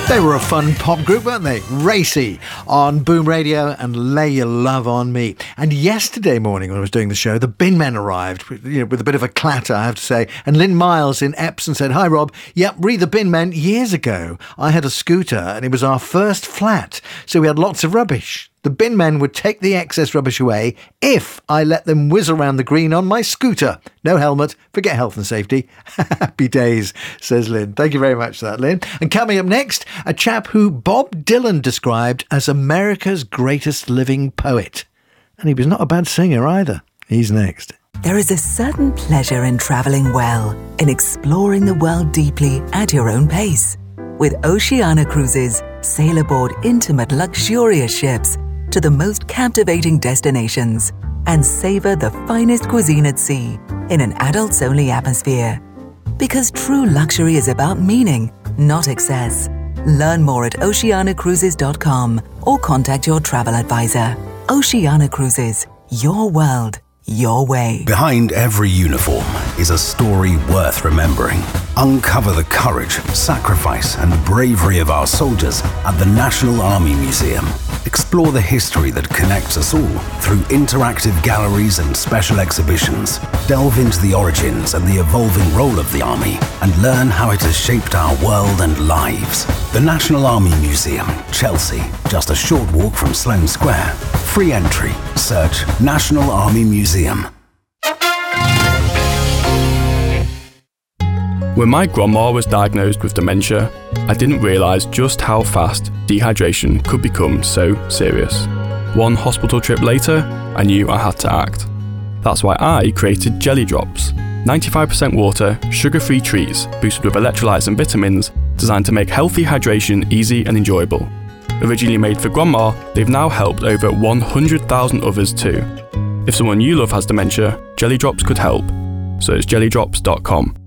They were a fun pop group, weren't they? Racy on Boom Radio and Lay Your Love on Me. And yesterday morning when I was doing the show, the Bin Men arrived, with a bit of a clatter, I have to say. And Lynn Miles in Epsom said, "Hi Rob, yep, read the Bin Men. Years ago, I had a scooter and it was our first flat, so we had lots of rubbish. The bin men would take the excess rubbish away if I let them whiz around the green on my scooter. No helmet, forget health and safety. Happy days," says Lynn. Thank you very much for that, Lynn. And coming up next, a chap who Bob Dylan described as America's greatest living poet. And he was not a bad singer either. He's next. There is a certain pleasure in travelling well, in exploring the world deeply at your own pace. With Oceania Cruises, sail aboard intimate, luxurious ships to the most captivating destinations and savour the finest cuisine at sea in an adults-only atmosphere. Because true luxury is about meaning, not excess. Learn more at oceanacruises.com or contact your travel advisor. Oceania Cruises, your world, your way. Behind every uniform is a story worth remembering. Uncover the courage, sacrifice, and bravery of our soldiers at the National Army Museum. Explore the history that connects us all through interactive galleries and special exhibitions. Delve into the origins and the evolving role of the Army and learn how it has shaped our world and lives. The National Army Museum, Chelsea, just a short walk from Sloane Square. Free entry. Search National Army Museum. When my grandma was diagnosed with dementia, I didn't realise just how fast dehydration could become so serious. One hospital trip later, I knew I had to act. That's why I created Jelly Drops. 95% water, sugar-free treats boosted with electrolytes and vitamins designed to make healthy hydration easy and enjoyable. Originally made for grandma, they've now helped over 100,000 others too. If someone you love has dementia, Jelly Drops could help. So it's jellydrops.com.